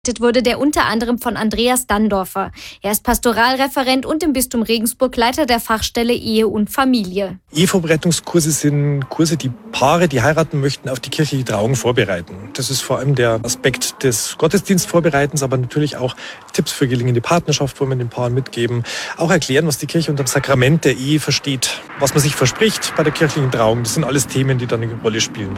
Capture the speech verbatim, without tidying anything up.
wurde der unter anderem von Andreas Dandorfer. Er ist Pastoralreferent und im Bistum Regensburg Leiter der Fachstelle Ehe und Familie. Ehevorbereitungskurse sind Kurse, die Paare, die heiraten möchten, auf die kirchliche Trauung vorbereiten. Das ist vor allem der Aspekt des Gottesdienstvorbereitens, aber natürlich auch Tipps für gelingende Partnerschaft wollen wir den Paaren mitgeben. Auch erklären, was die Kirche unter dem Sakrament der Ehe versteht, was man sich verspricht bei der kirchlichen Trauung. Das sind alles Themen, die dann eine Rolle spielen.